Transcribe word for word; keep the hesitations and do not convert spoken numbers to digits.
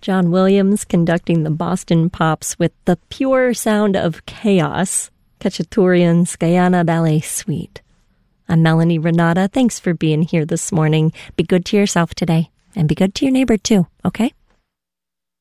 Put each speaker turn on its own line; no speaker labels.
John Williams conducting the Boston Pops with The Pure Sound of Chaos, Khachaturian's Guyana Ballet Suite. I'm Melanie Renata. Thanks for being here this morning. Be good to yourself today, and be good to your neighbor too, okay?